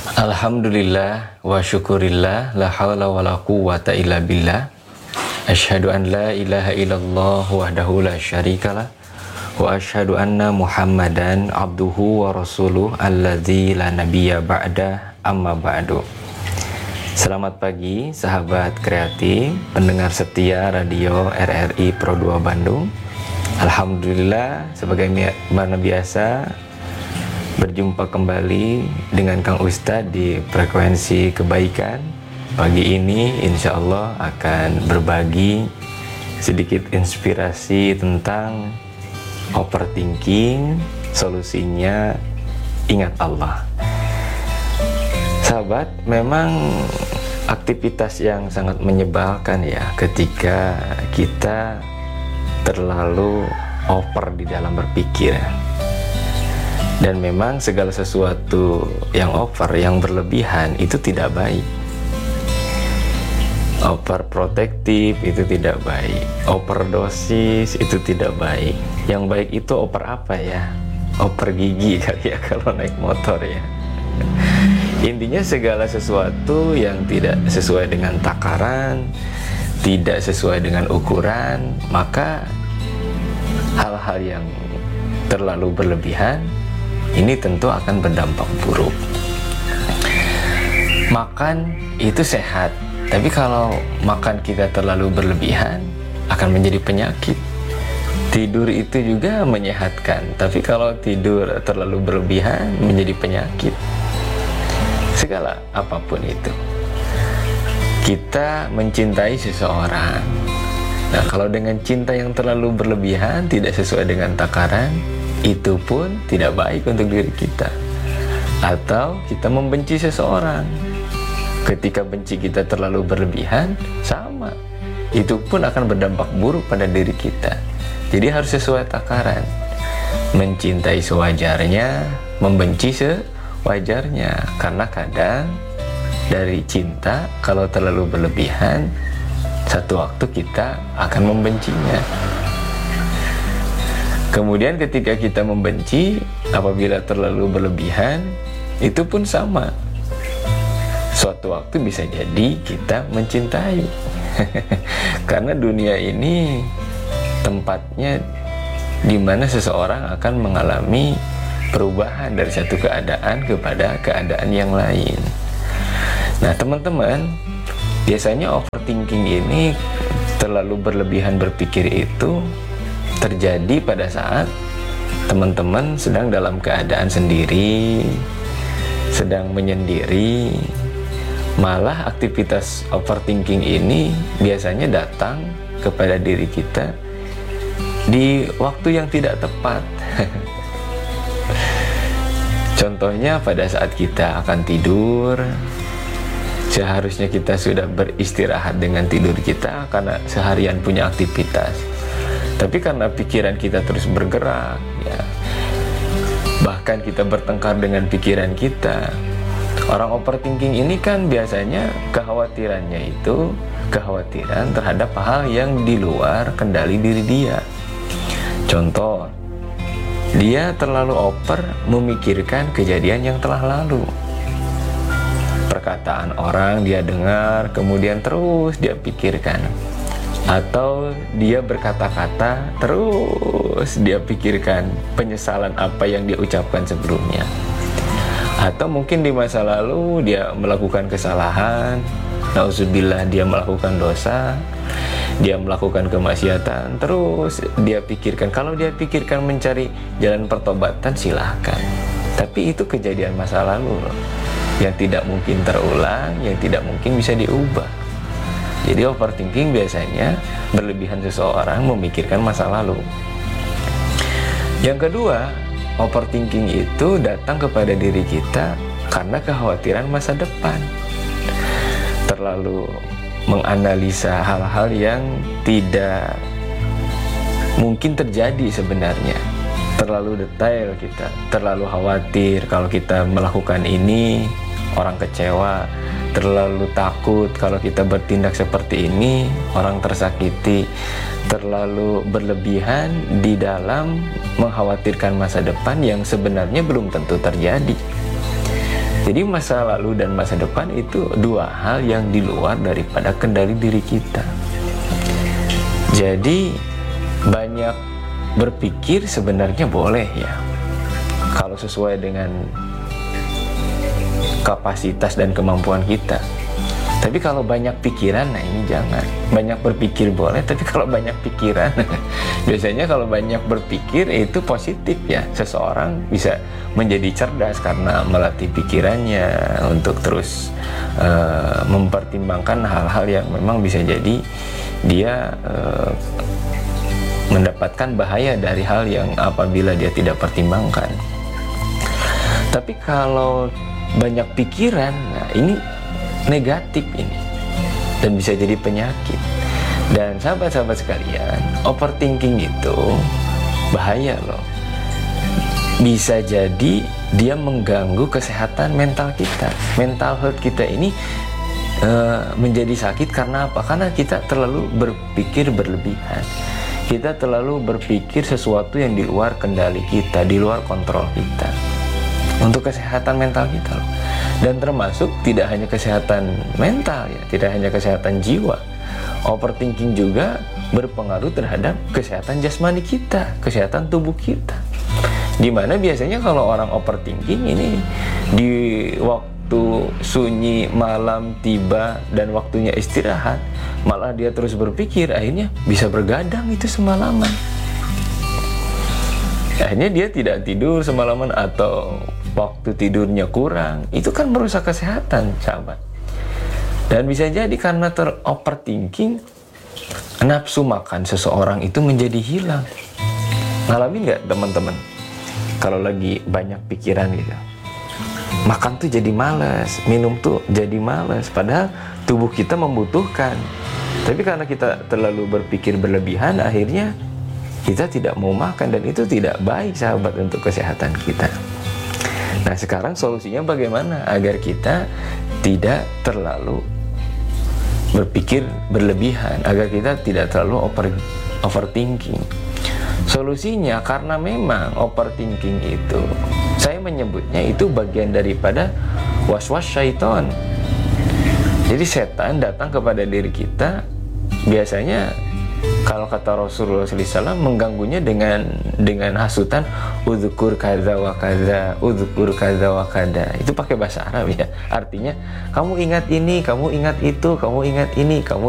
Alhamdulillah wa syukurillah la hawla wa la quwwata illa billah. Asyhadu an la ilaha illallah wahdahu la syarikalah wa asyhadu anna Muhammadan abduhu wa rasuluh alladzi la nabiyya ba'da amma ba'du. Selamat pagi sahabat kreatif, pendengar setia radio RRI Pro 2 Bandung. Alhamdulillah sebagaimana biasa berjumpa kembali dengan Kang Ustadz di frekuensi kebaikan. Pagi ini insya Allah akan berbagi sedikit inspirasi tentang overthinking, solusinya ingat Allah. Sahabat, memang aktivitas yang sangat menyebalkan ya ketika kita terlalu over di dalam berpikir. Dan memang segala sesuatu yang over, yang berlebihan itu tidak baik. Overprotektif itu tidak baik, overdosis itu tidak baik. Yang baik itu over apa ya? Over gigi kali ya kalau naik motor ya. Intinya segala sesuatu yang tidak sesuai dengan takaran, tidak sesuai dengan ukuran, maka hal-hal yang terlalu berlebihan ini tentu akan berdampak buruk. Makan itu sehat, tapi kalau makan kita terlalu berlebihan akan menjadi penyakit. Tidur itu juga menyehatkan, tapi kalau tidur terlalu berlebihan menjadi penyakit. Segala apapun itu, kita mencintai seseorang. Nah, kalau dengan cinta yang terlalu berlebihan, tidak sesuai dengan takaran, itu pun tidak baik untuk diri kita. Atau kita membenci seseorang, ketika benci kita terlalu berlebihan, sama, itu pun akan berdampak buruk pada diri kita. Jadi harus sesuai takaran, mencintai sewajarnya, membenci sewajarnya. Karena kadang dari cinta kalau terlalu berlebihan, satu waktu kita akan membencinya. Kemudian ketika kita membenci, apabila terlalu berlebihan, itu pun sama. Suatu waktu bisa jadi kita mencintai. Karena dunia ini tempatnya di mana seseorang akan mengalami perubahan dari satu keadaan kepada keadaan yang lain. Nah, teman-teman, biasanya overthinking ini, terlalu berlebihan berpikir itu terjadi pada saat teman-teman sedang dalam keadaan sendiri, sedang menyendiri. Malah aktivitas overthinking ini biasanya datang kepada diri kita di waktu yang tidak tepat. Contohnya pada saat kita akan tidur, seharusnya kita sudah beristirahat dengan tidur kita karena seharian punya aktivitas. Tapi karena pikiran kita terus bergerak ya, bahkan kita bertengkar dengan pikiran kita. Orang overthinking ini kan biasanya kekhawatirannya itu kekhawatiran terhadap hal yang di luar kendali diri dia. Contoh, dia terlalu over memikirkan kejadian yang telah lalu. Perkataan orang dia dengar, kemudian terus dia pikirkan. Atau dia berkata-kata, terus dia pikirkan penyesalan apa yang dia ucapkan sebelumnya. Atau mungkin di masa lalu dia melakukan kesalahan, nauzubillah, dia melakukan dosa, dia melakukan kemaksiatan, terus dia pikirkan. Kalau dia pikirkan mencari jalan pertobatan, silahkan. Tapi itu kejadian masa lalu loh, yang tidak mungkin terulang, yang tidak mungkin bisa diubah. Jadi overthinking biasanya berlebihan seseorang memikirkan masa lalu. Yang kedua, overthinking itu datang kepada diri kita karena kekhawatiran masa depan. Terlalu menganalisa hal-hal yang tidak mungkin terjadi sebenarnya. Terlalu detail kita, terlalu khawatir kalau kita melakukan ini, orang kecewa. Terlalu takut kalau kita bertindak seperti ini, orang tersakiti. Terlalu berlebihan di dalam mengkhawatirkan masa depan yang sebenarnya belum tentu terjadi. Jadi masa lalu dan masa depan itu dua hal yang di luar daripada kendali diri kita. Jadi banyak berpikir sebenarnya boleh ya, kalau sesuai dengan kapasitas dan kemampuan kita. Tapi kalau banyak pikiran, nah ini jangan. Banyak berpikir boleh, tapi kalau banyak pikiran biasanya kalau banyak berpikir itu positif ya. Seseorang bisa menjadi cerdas karena melatih pikirannya untuk terus mempertimbangkan hal-hal yang memang bisa jadi dia mendapatkan bahaya dari hal yang apabila dia tidak pertimbangkan. Tapi kalau banyak pikiran, nah ini negatif ini, dan bisa jadi penyakit. Dan sahabat-sahabat sekalian, overthinking itu bahaya loh. Bisa jadi dia mengganggu kesehatan mental kita. Mental health kita ini menjadi sakit karena apa? Karena kita terlalu berpikir berlebihan. Kita terlalu berpikir sesuatu yang di luar kendali kita, di luar kontrol kita. Untuk kesehatan mental kita loh. Dan termasuk tidak hanya kesehatan mental ya, tidak hanya kesehatan jiwa. Overthinking juga berpengaruh terhadap kesehatan jasmani kita, kesehatan tubuh kita. Dimana biasanya kalau orang overthinking ini di waktu sunyi malam tiba dan waktunya istirahat, malah dia terus berpikir, akhirnya bisa bergadang itu semalaman. Akhirnya dia tidak tidur semalaman atau waktu tidurnya kurang. Itu kan merusak kesehatan, sahabat. Dan bisa jadi karena overthinking, nafsu makan seseorang itu menjadi hilang. Ngalamin nggak teman-teman? Kalau lagi banyak pikiran gitu, makan tuh jadi malas, minum tuh jadi malas, padahal tubuh kita membutuhkan. Tapi karena kita terlalu berpikir berlebihan, akhirnya kita tidak mau makan, dan itu tidak baik sahabat untuk kesehatan kita. Nah sekarang solusinya bagaimana agar kita tidak terlalu berpikir berlebihan, agar kita tidak terlalu overthinking. Solusinya, karena memang overthinking itu, saya menyebutnya itu bagian daripada waswas syaitan. Jadi setan datang kepada diri kita, biasanya kalau kata Rasulullah SAW mengganggunya dengan hasutan udzukur kadza wa kadza, udzukur kadza wa kadza. Itu pakai bahasa Arab ya. Artinya kamu ingat ini, kamu ingat itu, kamu ingat ini, kamu